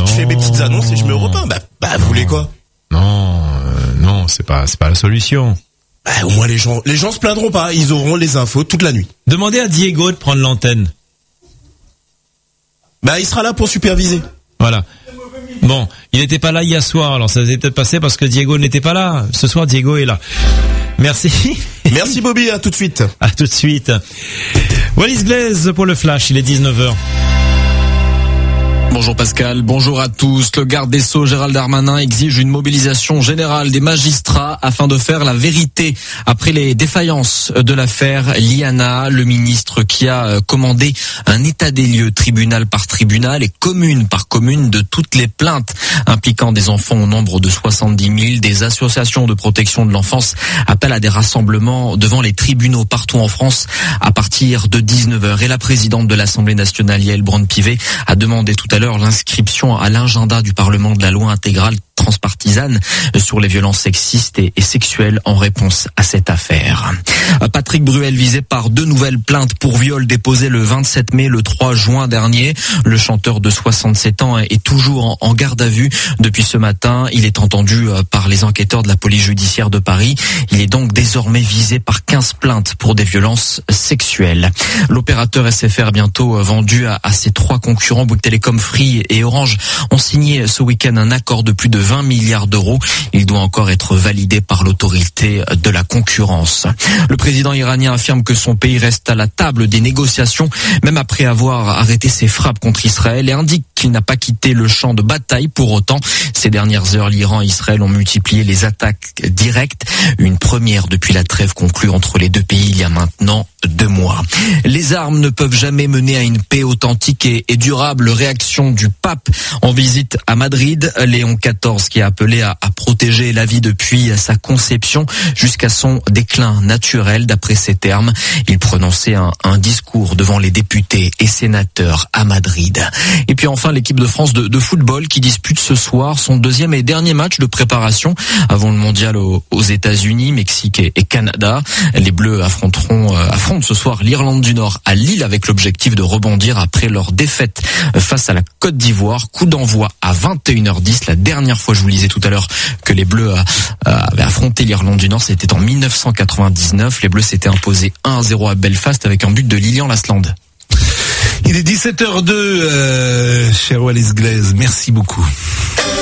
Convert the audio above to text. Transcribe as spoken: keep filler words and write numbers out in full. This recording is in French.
non. je fais mes petites annonces et je me repeins. Bah, bah, vous voulez quoi? Non, euh, non, c'est pas, c'est pas la solution. Bah, au moins les gens, les gens se plaindront pas. Ils auront les infos toute la nuit. Demandez à Diego de prendre l'antenne. Bah, il sera là pour superviser. Voilà. Bon, il n'était pas là hier soir, alors ça s'est peut-être passé parce que Diego n'était pas là. Ce soir, Diego est là. Merci. Merci Bobby, à tout de suite. À tout de suite. Wallis Glaise pour le Flash, il est dix-neuf heures. Bonjour Pascal, bonjour à tous. Le garde des Sceaux Gérald Darmanin exige une mobilisation générale des magistrats afin de faire la vérité après les défaillances de l'affaire Liana. Le ministre qui a commandé un état des lieux tribunal par tribunal et commune par commune de toutes les plaintes impliquant des enfants au nombre de soixante-dix mille. Des associations de protection de l'enfance appellent à des rassemblements devant les tribunaux partout en France à partir de dix-neuf heures. Et la présidente de l'Assemblée nationale, Yaël Braun-Pivet, a demandé tout à l'heure l'inscription à l'agenda du Parlement de la loi intégrale transpartisane sur les violences sexistes et, et sexuelles en réponse à cette affaire. Patrick Bruel visé par deux nouvelles plaintes pour viol déposées le vingt-sept mai, le trois juin dernier. Le chanteur de soixante-sept ans est toujours en, en garde à vue depuis ce matin. Il est entendu par les enquêteurs de la police judiciaire de Paris. Il est donc désormais visé par quinze plaintes pour des violences sexuelles. L'opérateur S F R bientôt vendu à, à ses trois concurrents, Bouygues Telecom, Free et Orange, ont signé ce week-end un accord de plus de vingt milliards d'euros. Il doit encore être validé par l'autorité de la concurrence. Le président iranien affirme que son pays reste à la table des négociations, même après avoir arrêté ses frappes contre Israël, et indique qu'il n'a pas quitté le champ de bataille pour autant. Ces dernières heures, l'Iran et Israël ont multiplié les attaques directes, une première depuis la trêve conclue entre les deux pays il y a maintenant deux mois. Les armes ne peuvent jamais mener à une paix authentique et, et durable. Réaction du pape en visite à Madrid. Léon quatorze qui a appelé à, à protéger la vie depuis sa conception jusqu'à son déclin naturel. D'après ses termes, il prononçait un, un discours devant les députés et sénateurs à Madrid. Et puis enfin, l'équipe de France de, de football qui dispute ce soir son deuxième et dernier match de préparation avant le mondial aux, aux États-Unis, Mexique et, et Canada. Les Bleus affronteront euh, affrontent ce soir l'Irlande du Nord à Lille avec l'objectif de rebondir après leur défaite face à la Côte d'Ivoire. Coup d'envoi à vingt et une heures dix. La dernière fois, je vous lisais tout à l'heure que les Bleus euh, avaient affronté l'Irlande du Nord, c'était en mille neuf cent quatre-vingt-dix-neuf. Les Bleus s'étaient imposés un à zéro à Belfast avec un but de Lilian Lasland. Il est dix-sept heures deux, euh, cher Wallis Glaise. Merci beaucoup.